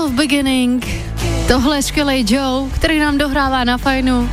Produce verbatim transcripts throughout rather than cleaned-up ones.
of Beginning. Tohle je skvělý Joe, který nám dohrává na fajnu.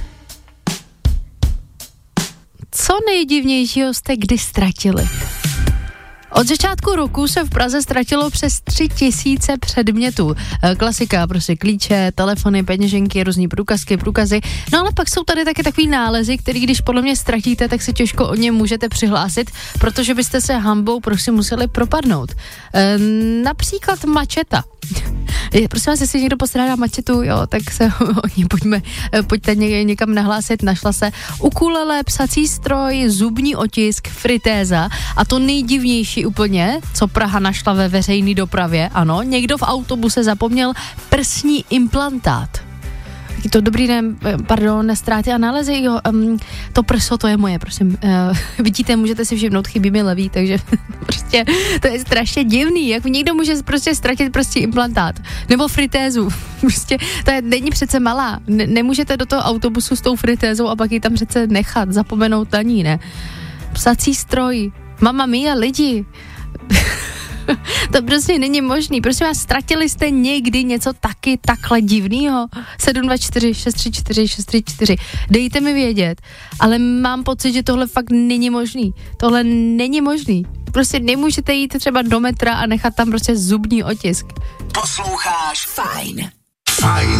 Co nejdivnějšího jste kdy ztratili? Od začátku roku se v Praze ztratilo přes tři tisíce předmětů. Klasika, prostě klíče, telefony, peněženky, různý průkazky, průkazy. No ale pak jsou tady taky takový nálezy, který když podle mě ztratíte, tak se těžko o ně můžete přihlásit, protože byste se hanbou prostě museli propadnout. E, například mačeta. Prosím vás, jestli někdo postrádá mačetu, jo, tak se o ní pojďme, pojďte ně, někam nahlásit, našla se. Ukulele, psací stroj, zubní otisk, fritéza a to nejdivnější úplně, co Praha našla ve veřejné dopravě, ano, někdo v autobuse zapomněl prsní implantát. To dobrý den, pardon, nestráty a nálezy, jo, um, to prso, to je moje, prosím. Uh, vidíte, můžete si všimnout, chybí mi levý, takže prostě to je strašně divný, jak někdo může prostě ztratit prostě implantát, nebo fritézu, prostě to je, není přece malá, ne, nemůžete do toho autobusu s tou fritézou a pak ji tam přece nechat, zapomenout na ní, ne? Psací stroj, mama mia, lidi. To prostě není možný. Prosím vás, ztratili jste někdy něco taky takhle divnýho? sedm dva čtyři šest tři čtyři šest tři čtyři. Dejte mi vědět, ale mám pocit, že tohle fakt není možný. Tohle není možný. Prostě nemůžete jít třeba do metra a nechat tam prostě zubní otisk. Posloucháš Fajn. Fajn.